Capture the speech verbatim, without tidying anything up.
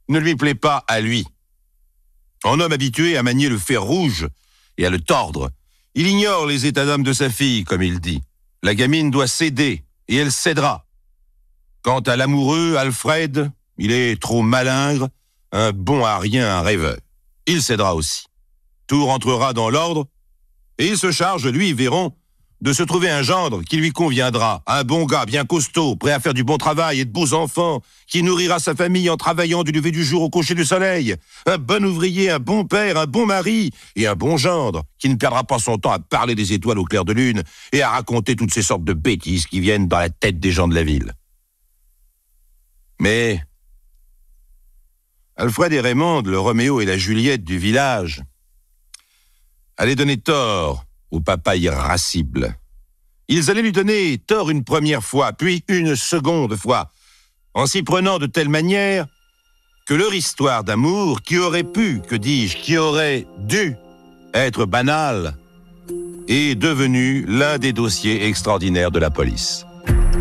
ne lui plaît pas à lui. En homme habitué à manier le fer rouge et à le tordre, il ignore les états d'âme de sa fille, comme il dit. La gamine doit céder, et elle cédera. Quant à l'amoureux, Alfred, il est trop malingre, un bon à rien, un rêveur. Il cédera aussi. Tout rentrera dans l'ordre, et il se charge, lui, verrons, de se trouver un gendre qui lui conviendra, un bon gars bien costaud, prêt à faire du bon travail et de beaux enfants, qui nourrira sa famille en travaillant du lever du jour au coucher du soleil, un bon ouvrier, un bon père, un bon mari et un bon gendre, qui ne perdra pas son temps à parler des étoiles au clair de lune et à raconter toutes ces sortes de bêtises qui viennent dans la tête des gens de la ville. Mais Alfred et Raymond, le Roméo et la Juliette du village, allaient donner tort au papa irascible. Ils allaient lui donner tort une première fois, puis une seconde fois, en s'y prenant de telle manière que leur histoire d'amour, qui aurait pu, que dis-je, qui aurait dû être banale, est devenue l'un des dossiers extraordinaires de la police.